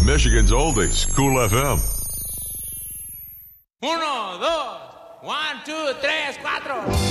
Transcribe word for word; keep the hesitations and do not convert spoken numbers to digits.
Michigan's oldies, Cool F M. Uno, dos, one, two, tres, cuatro.